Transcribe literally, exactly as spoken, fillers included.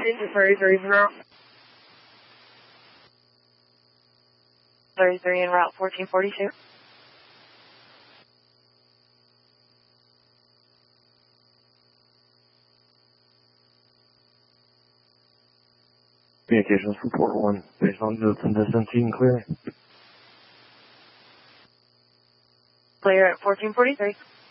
thirty-three en route. thirty-three en route, fourteen forty-two. Communications from Port one, based on Middleton distance, you can clear. Clear at fourteen forty-three.